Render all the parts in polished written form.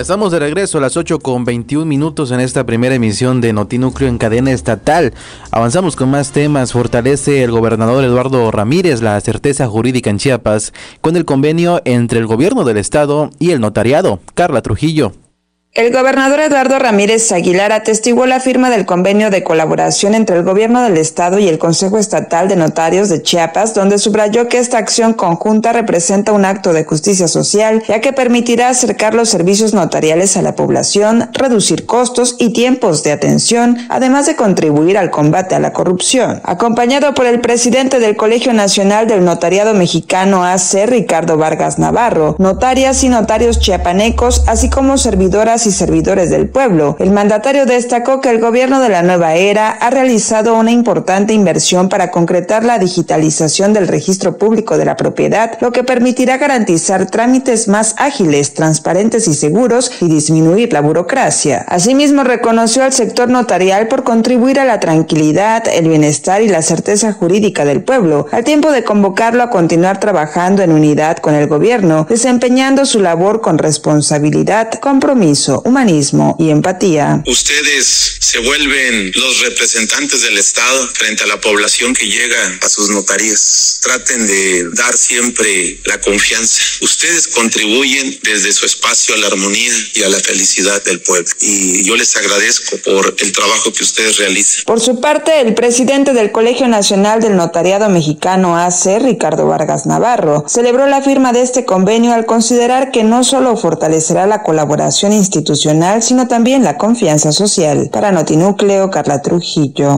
Estamos de regreso a las 8:21 en esta primera emisión de Notinúcleo en cadena estatal. Avanzamos con más temas. Fortalece el gobernador Eduardo Ramírez la certeza jurídica en Chiapas con el convenio entre el gobierno del estado y el notariado. Carla Trujillo. El gobernador Eduardo Ramírez Aguilar atestiguó la firma del convenio de colaboración entre el gobierno del estado y el Consejo Estatal de Notarios de Chiapas, donde subrayó que esta acción conjunta representa un acto de justicia social, ya que permitirá acercar los servicios notariales a la población, reducir costos y tiempos de atención, además de contribuir al combate a la corrupción. Acompañado por el presidente del Colegio Nacional del Notariado Mexicano AC, Ricardo Vargas Navarro, notarias y notarios chiapanecos, así como servidoras y servidores del pueblo, el mandatario destacó que el gobierno de la nueva era ha realizado una importante inversión para concretar la digitalización del registro público de la propiedad, lo que permitirá garantizar trámites más ágiles, transparentes y seguros y disminuir la burocracia. Asimismo, reconoció al sector notarial por contribuir a la tranquilidad, el bienestar y la certeza jurídica del pueblo, al tiempo de convocarlo a continuar trabajando en unidad con el gobierno, desempeñando su labor con responsabilidad, compromiso, humanismo y empatía. Ustedes se vuelven los representantes del Estado frente a la población que llega a sus notarías. Traten de dar siempre la confianza. Ustedes contribuyen desde su espacio a la armonía y a la felicidad del pueblo. Y yo les agradezco por el trabajo que ustedes realizan. Por su parte, el presidente del Colegio Nacional del Notariado Mexicano AC, Ricardo Vargas Navarro, celebró la firma de este convenio al considerar que no solo fortalecerá la colaboración institucional, sino también la confianza social. Para Notinúcleo, Carla Trujillo.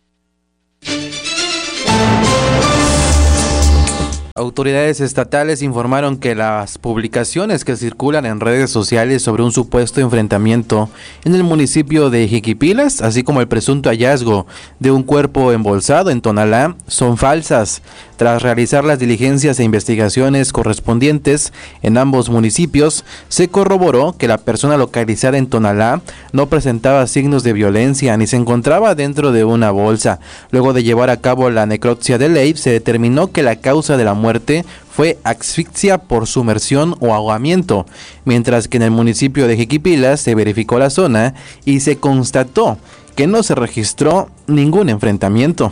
Autoridades estatales informaron que las publicaciones que circulan en redes sociales sobre un supuesto enfrentamiento en el municipio de Jiquipilas, así como el presunto hallazgo de un cuerpo embolsado en Tonalá, son falsas. Tras realizar las diligencias e investigaciones correspondientes en ambos municipios, se corroboró que la persona localizada en Tonalá no presentaba signos de violencia ni se encontraba dentro de una bolsa. Luego de llevar a cabo la necropsia de ley, se determinó que la causa de la muerte fue asfixia por sumersión o ahogamiento, mientras que en el municipio de Jiquipilas se verificó la zona y se constató que no se registró ningún enfrentamiento.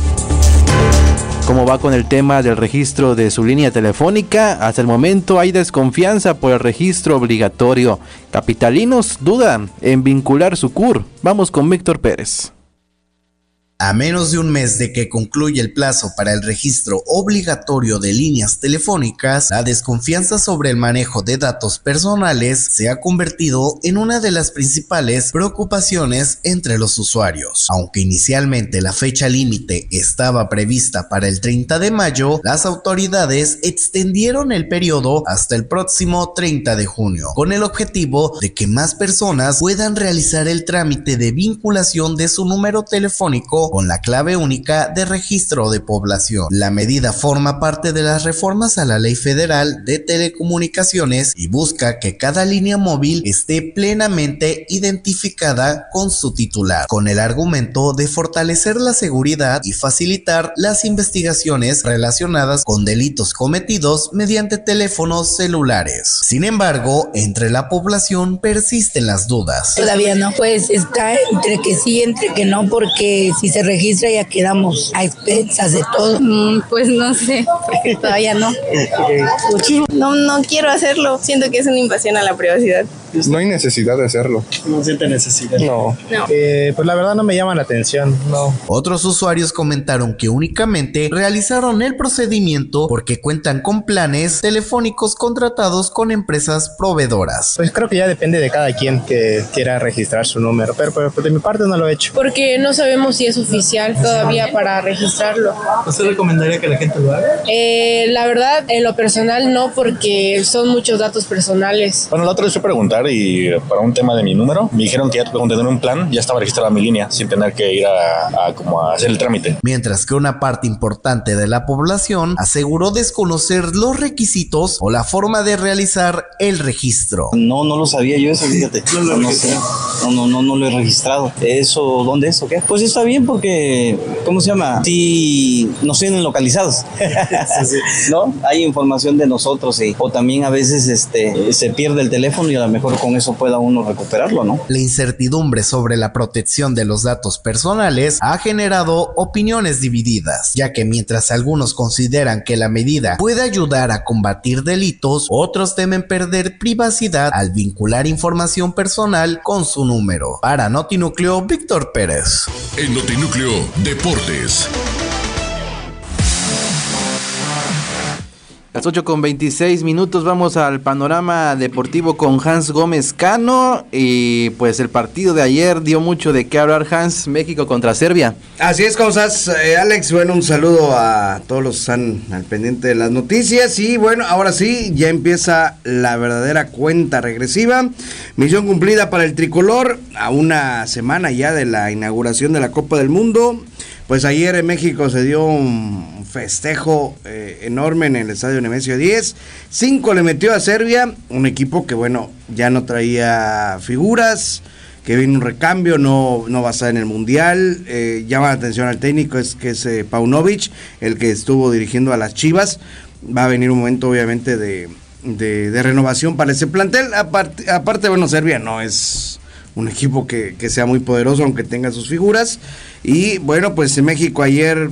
¿Cómo va con el tema del registro de su línea telefónica? Hasta el momento hay desconfianza por el registro obligatorio. Capitalinos dudan en vincular su CUR. Vamos con Víctor Pérez. A menos de un mes de que concluya el plazo para el registro obligatorio de líneas telefónicas, la desconfianza sobre el manejo de datos personales se ha convertido en una de las principales preocupaciones entre los usuarios. Aunque inicialmente la fecha límite estaba prevista para el 30 de mayo, las autoridades extendieron el periodo hasta el próximo 30 de junio, con el objetivo de que más personas puedan realizar el trámite de vinculación de su número telefónico con la clave única de registro de población. La medida forma parte de las reformas a la Ley Federal de Telecomunicaciones y busca que cada línea móvil esté plenamente identificada con su titular, con el argumento de fortalecer la seguridad y facilitar las investigaciones relacionadas con delitos cometidos mediante teléfonos celulares. Sin embargo, entre la población persisten las dudas. Todavía no, pues está entre que sí, entre que no, porque si se registra ya quedamos a expensas de todo. Pues no sé, porque todavía no. No quiero hacerlo, siento que es una invasión a la privacidad. No hay necesidad de hacerlo. ¿No siente necesidad? No. Pues la verdad no me llama la atención, no. Otros usuarios comentaron que únicamente realizaron el procedimiento porque cuentan con planes telefónicos contratados con empresas proveedoras. Pues creo que ya depende de cada quien que quiera registrar su número, pero de mi parte no lo he hecho. Porque no sabemos si es oficial todavía para registrarlo. ¿Usted recomendaría que la gente lo haga? La verdad, en lo personal no, porque son muchos datos personales. Bueno, la otra vez fui a preguntar y para un tema de mi número, me dijeron que ya con tener un plan ya estaba registrada mi línea sin tener que ir a hacer el trámite. Mientras que una parte importante de la población aseguró desconocer los requisitos o la forma de realizar el registro. No lo sabía yo eso, fíjate. No sé. No lo he registrado. ¿Eso dónde es o qué? Pues está bien porque, ¿cómo se llama? Sí, nos tienen localizados. ¿No? Hay información de nosotros o también a veces se pierde el teléfono y a lo mejor con eso pueda uno recuperarlo, ¿no? La incertidumbre sobre la protección de los datos personales ha generado opiniones divididas, ya que mientras algunos consideran que la medida puede ayudar a combatir delitos, otros temen perder privacidad al vincular información personal con su número. Para Notinúcleo, Víctor Pérez. En Notinúcleo Deportes. Las 8:26 vamos al panorama deportivo con Hans Gómez Cano y pues el partido de ayer dio mucho de qué hablar, Hans. México contra Serbia. Así es, ¿cómo estás, Alex? Bueno, un saludo a todos los que están al pendiente de las noticias y bueno, ahora sí, ya empieza la verdadera cuenta regresiva. Misión cumplida para el tricolor a una semana ya de la inauguración de la Copa del Mundo. Pues ayer en México se dio un festejo enorme en el estadio Nemesio 10. 5 le metió a Serbia, un equipo que bueno, ya no traía figuras, que viene un recambio, no va a estar en el Mundial. Llama la atención al técnico, que es Paunovic, el que estuvo dirigiendo a las Chivas. Va a venir un momento obviamente de renovación para ese plantel. Aparte, bueno, Serbia no es un equipo que sea muy poderoso, aunque tenga sus figuras. Y bueno, pues en México ayer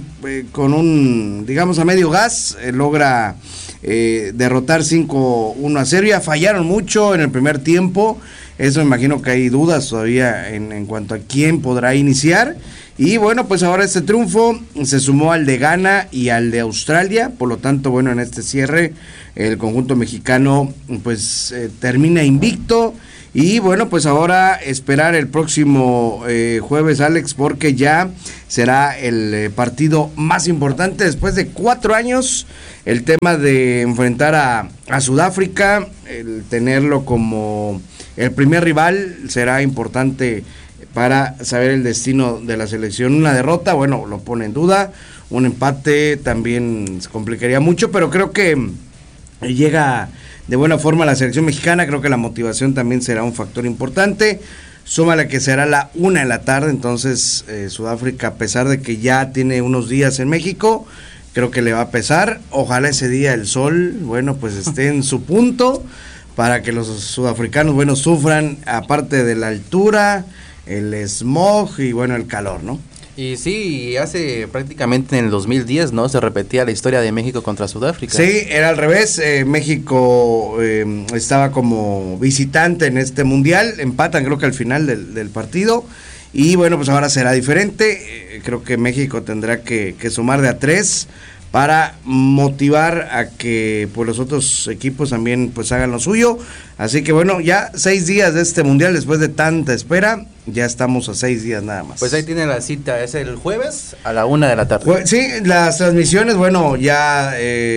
con digamos a medio gas, logra derrotar 5-1 a Serbia. Fallaron mucho en el primer tiempo. Eso me imagino que hay dudas todavía en cuanto a quién podrá iniciar. Y bueno, pues ahora este triunfo se sumó al de Ghana y al de Australia. Por lo tanto, bueno, en este cierre el conjunto mexicano pues termina invicto. Y bueno, pues ahora esperar el próximo jueves, Alex, porque ya será el partido más importante después de 4 años. El tema de enfrentar a Sudáfrica, el tenerlo como el primer rival, será importante para saber el destino de la selección. Una derrota, bueno, lo pone en duda. Un empate también se complicaría mucho, pero creo que llega de buena forma la selección mexicana. Creo que la motivación también será un factor importante. Súmale que será la 1 de la tarde, entonces Sudáfrica, a pesar de que ya tiene unos días en México, creo que le va a pesar. Ojalá ese día el sol, bueno, pues esté en su punto para que los sudafricanos, bueno, sufran, aparte de la altura, el smog y bueno, el calor, ¿no? Y sí, hace prácticamente en el 2010, ¿no? Se repetía la historia de México contra Sudáfrica. Sí, era al revés. México estaba como visitante en este mundial. Empatan creo que al final del partido. Y bueno, pues ahora será diferente. Creo que México tendrá que sumar de a 3 para motivar a que pues los otros equipos también pues hagan lo suyo. Así que bueno, ya 6 días de este mundial después de tanta espera, ya estamos a 6 días nada más. Pues ahí tienen la cita, es el jueves a la 1 de la tarde. Pues, sí, las transmisiones, bueno, ya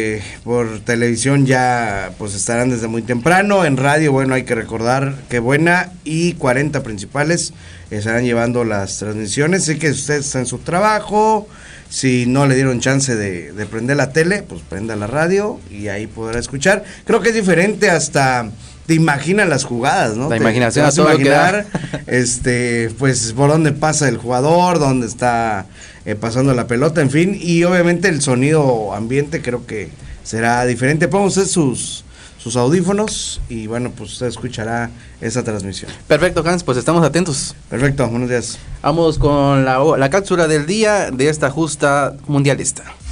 por televisión ya pues estarán desde muy temprano. En radio, bueno, hay que recordar que Buena y 40 principales estarán llevando las transmisiones. Así que usted está en su trabajo, si no le dieron chance de prender la tele, pues prenda la radio y ahí podrá escuchar. Creo que es diferente, hasta te imaginas las jugadas, ¿no? La imaginación te a todo imaginar, pues por dónde pasa el jugador, dónde está pasando la pelota, en fin, y obviamente el sonido ambiente creo que será diferente. Pongan ustedes sus audífonos y bueno, pues usted escuchará esa transmisión. Perfecto, Hans, pues estamos atentos. Perfecto, buenos días. Vamos con la cápsula del día de esta justa mundialista.